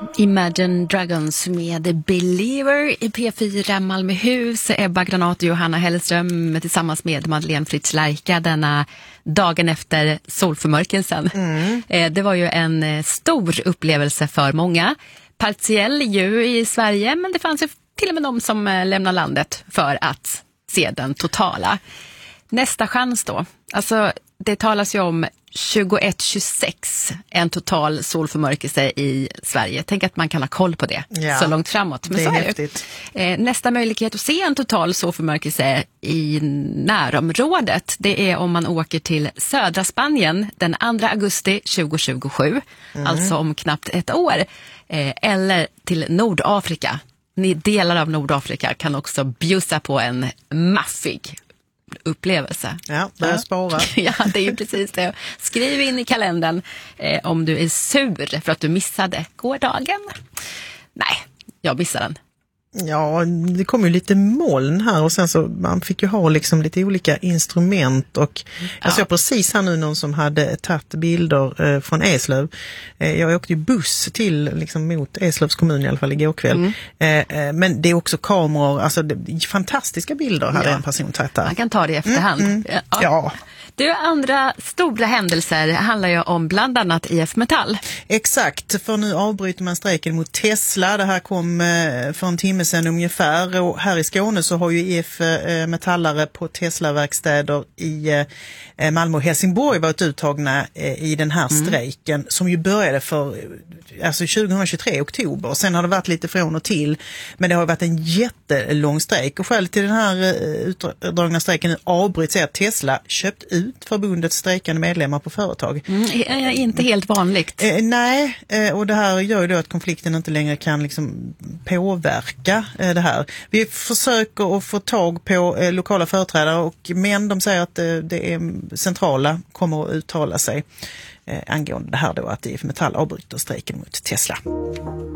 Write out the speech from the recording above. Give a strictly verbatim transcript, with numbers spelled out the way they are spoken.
Imagine Dragons med Believer i P fyra Malmöhus. Ebba Granath och Johanna Hellström tillsammans med Madeleine Fritz Lerka denna dagen efter solförmörkelsen. Mm. Det var ju en stor upplevelse för många. Partiell ju i Sverige, men det fanns ju till och med de som lämnar landet för att se den totala. Nästa chans då. Alltså det talas ju om tjugoett tjugosex, en total solförmörkelse i Sverige. Tänk att man kan ha koll på det ja, så långt framåt. Men det är så är häftigt. Det. Nästa möjlighet att se en total solförmörkelse i närområdet, det är om man åker till södra Spanien den andra augusti tjugohundratjugosju, mm. alltså om knappt ett år. Eller till Nordafrika. Delar av Nordafrika kan också bjussa på en maffig upplevelse. Ja, det är spara. Ja, det är ju precis det. Skriv in i kalendern eh, om du är sur för att du missade gårdagen. Nej, jag missade den. Ja, det kom ju lite moln här och sen så man fick ju ha liksom lite olika instrument och jag ja. såg precis här nu någon som hade tagit bilder eh, från Eslöv. Eh, jag åkte ju buss till liksom mot Eslövs kommun i alla fall igår kväll. Mm. Eh, eh, men det är också kameror, alltså det, fantastiska bilder hade ja. en person tagit där. Man kan ta det i efterhand. Mm, mm. Ja. ja. Du, andra stora händelser handlar ju om bland annat I F Metall. Exakt, för nu avbryter man strejken mot Tesla. Det här kom eh, för en timme sedan ungefär. Och här i Skåne så har ju I F eh, Metallare på Tesla-verkstäder i eh, Malmö och Helsingborg varit uttagna eh, i den här mm. strejken som ju började för alltså tjugohundratjugotre oktober. Och sen har det varit lite från och till. Men det har varit en jättelång strejk. Och skälet till den här eh, utdragna strejken nu avbryts är att Tesla köpt ut förbundets strejkande medlemmar på företag. Mm, är inte helt vanligt. Eh, nej, eh, och det här gör ju då att konflikten inte längre kan liksom påverka eh, det här. Vi försöker att få tag på eh, lokala företrädare och men de säger att eh, det är centrala kommer att uttala sig eh, angående det här då att I F Metall avbryter strejken mot Tesla.